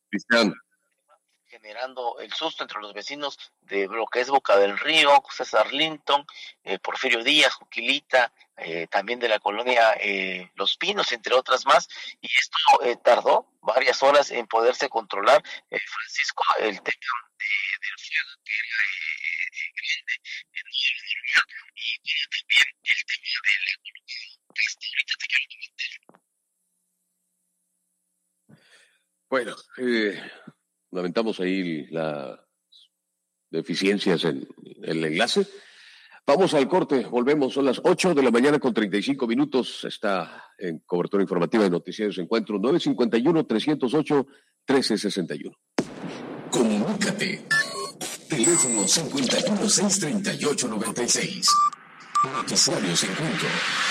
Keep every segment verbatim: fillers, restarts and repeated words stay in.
Cristian. Generando el susto entre los vecinos de lo que es Boca del Río, César Linton, eh, Porfirio Díaz, Juquilita, eh, también de la colonia eh, Los Pinos, entre otras más, y esto eh, tardó varias horas en poderse controlar, eh, Francisco, el tema de, del fuego que era eh, grande en todo el lugar, y bueno, también el tema del que hasta ahorita te quiero comentar. Bueno, eh, lamentamos ahí las deficiencias en, en el enlace. Vamos al corte, volvemos, son las ocho de la mañana con treinta y cinco minutos, está en cobertura informativa de Noticiarios Encuentro, nueve cinco uno, tres cero ocho, uno tres seis uno. Comunícate. Teléfono cincuenta y uno, seiscientos treinta y ocho, noventa y seis. Noticiarios Encuentro.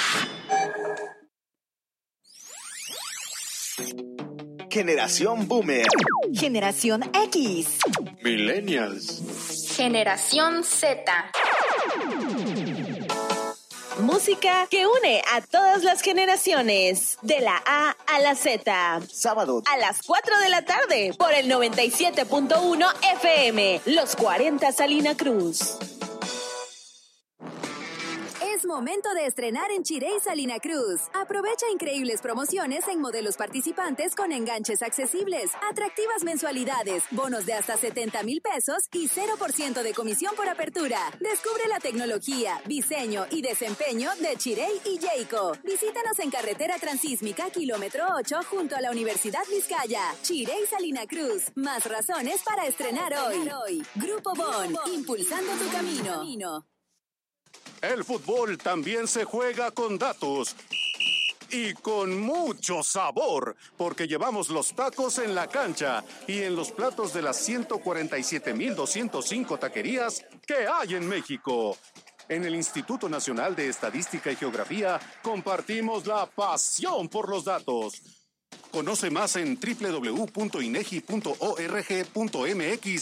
Generación Boomer. Generación X. Millennials. Generación Z. Música que une a todas las generaciones, de la A a la Z. Sábado a las cuatro de la tarde por el noventa y siete punto uno F M, Los cuarenta Salina Cruz. Es momento de estrenar en Chirey Salina Cruz. Aprovecha increíbles promociones en modelos participantes con enganches accesibles, atractivas mensualidades, bonos de hasta setenta mil pesos y cero por ciento de comisión por apertura. Descubre la tecnología, diseño y desempeño de Chirey y Jayco. Visítanos en carretera transísmica kilómetro ocho junto a la Universidad Vizcaya. Chirey Salina Cruz. Más razones para estrenar hoy. Grupo Bon, impulsando tu camino. El fútbol también se juega con datos y con mucho sabor, porque llevamos los tacos en la cancha y en los platos de las ciento cuarenta y siete mil doscientos cinco taquerías que hay en México. En el Instituto Nacional de Estadística y Geografía compartimos la pasión por los datos. Conoce más en doble u doble u doble u punto inegi punto org punto m x